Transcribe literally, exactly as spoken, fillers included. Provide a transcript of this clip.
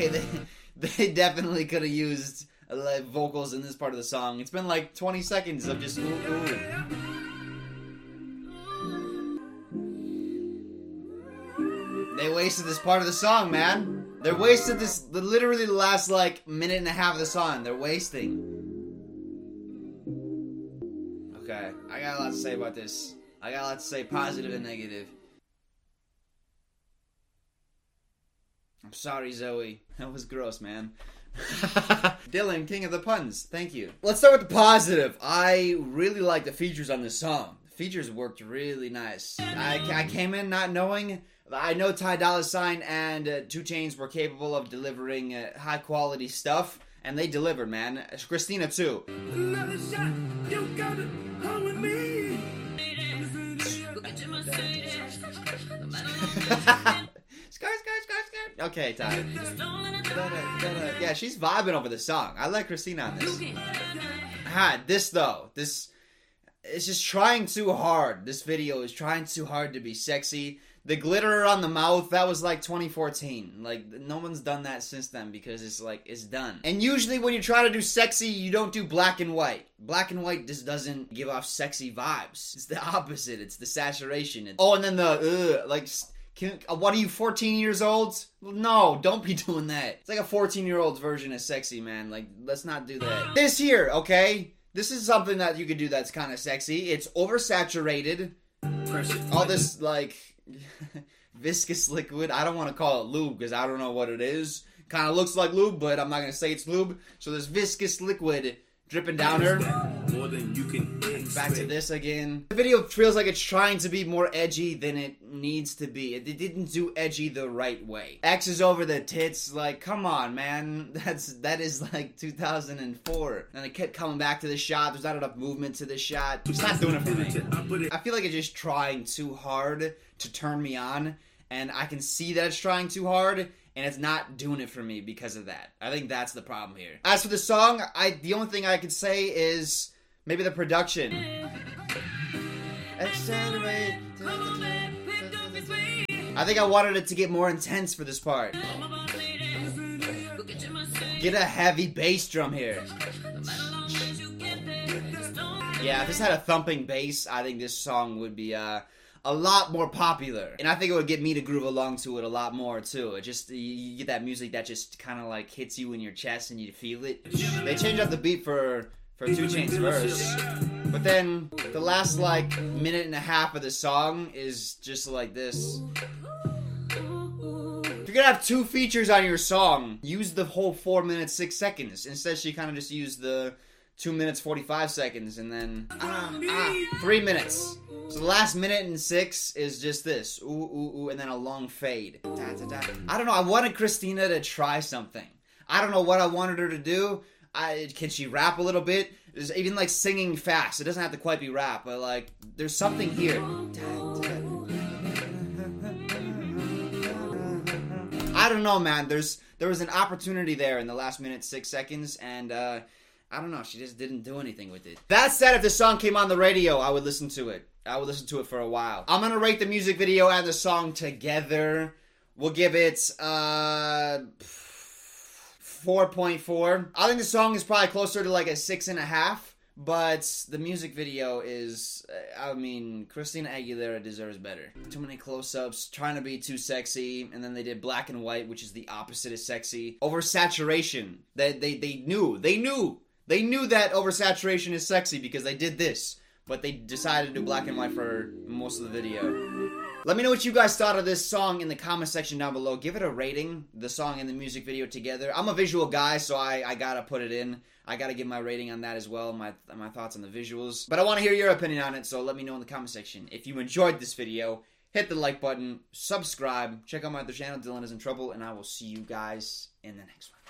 okay, they, they definitely could have used uh, like, vocals in this part of the song. It's been like twenty seconds of just ooh, ooh. They wasted this part of the song, man. They're wasted this, the, literally the last like minute and a half of the song. They're wasting. Okay, I got a lot to say about this. I got a lot to say, positive and negative. I'm sorry, Zoe. That was gross, man. Dylan, king of the puns. Thank you. Let's start with the positive. I really like the features on this song. The features worked really nice. I, I came in not knowing... I know Ty Dolla $ign and uh, two Chainz were capable of delivering uh, high quality stuff, and they delivered, man. Christina too. Another shot, you gotta come with me. Scar, scar, scar, scar. Okay, Ty. Yeah, she's vibing over the song. I like Christina on this. Ah, this though, this it's just trying too hard. This video is trying too hard to be sexy. The glitter on the mouth, that was like twenty fourteen. Like, no one's done that since then because it's like, it's done. And usually when you try to do sexy, you don't do black and white. Black and white just doesn't give off sexy vibes. It's the opposite. It's the saturation. It's, oh, and then the, ugh, like, can, what are you, fourteen years old? No, don't be doing that. It's like a fourteen-year-old's version of sexy, man. Like, let's not do that. This here, okay? This is something that you could do that's kind of sexy. It's oversaturated. All this, like... viscous liquid. I don't want to call it lube because I don't know what it is. Kind of looks like lube, but I'm not going to say it's lube. So there's viscous liquid dripping down her. More than you can Back to this again. The video feels like it's trying to be more edgy than it needs to be. It didn't do edgy the right way. X is over the tits. Like, come on, man. That's that is like two thousand four. And it kept coming back to the shot. There's not enough movement to this shot. It's not doing it for me. I feel like it's just trying too hard to turn me on. And I can see that it's trying too hard. And it's not doing it for me because of that. I think that's the problem here. As for the song, I the only thing I could say is maybe the production. Accelerate. I think I wanted it to get more intense for this part. Get a heavy bass drum here. Yeah, if this had a thumping bass, I think this song would be uh a lot more popular. And I think it would get me to groove along to it a lot more, too. It just, you get that music that just kind of, like, hits you in your chest and you feel it. They changed up the beat for, for two Chainz verse. But then, the last, like, minute and a half of the song is just like this. If you're gonna have two features on your song, use the whole four minutes, six seconds. Instead, she kind of just used the two minutes, forty-five seconds, and then, ah, ah, three minutes. So the last minute and six is just this. Ooh, ooh, ooh, and then a long fade. Da, da, da. I don't know. I wanted Christina to try something. I don't know what I wanted her to do. I, can she rap a little bit? There's even like singing fast. It doesn't have to quite be rap, but like, there's something here. Da, da. I don't know, man. There's There was an opportunity there in the last minute, six seconds, and uh, I don't know. She just didn't do anything with it. That said, if the song came on the radio, I would listen to it. I would listen to it for a while. I'm gonna rate the music video and the song together. We'll give it, uh... four point four. I think the song is probably closer to like a six and a half. But the music video is, I mean, Christina Aguilera deserves better. Too many close-ups, trying to be too sexy, and then they did black and white, which is the opposite of sexy. Oversaturation. They, they, they knew. They knew. They knew that oversaturation is sexy because they did this. But they decided to do black and white for most of the video. Let me know what you guys thought of this song in the comment section down below. Give it a rating, the song and the music video together. I'm a visual guy, so I, I gotta put it in. I gotta give my rating on that as well, my, my thoughts on the visuals. But I want to hear your opinion on it, so let me know in the comment section. If you enjoyed this video, hit the like button, subscribe, check out my other channel, Dylan Is In Trouble, and I will see you guys in the next one.